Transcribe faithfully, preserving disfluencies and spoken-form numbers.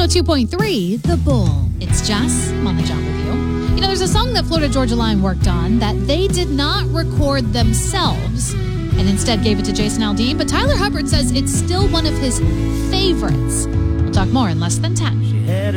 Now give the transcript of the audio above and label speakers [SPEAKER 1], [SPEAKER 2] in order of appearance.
[SPEAKER 1] oh two point three, The Bull. It's Jess. I'm on the job with you. You know, there's a song that Florida Georgia Line worked on that they did not record themselves and instead gave it to Jason Aldean, but Tyler Hubbard says it's still one of his favorites. We'll talk more in less than ten.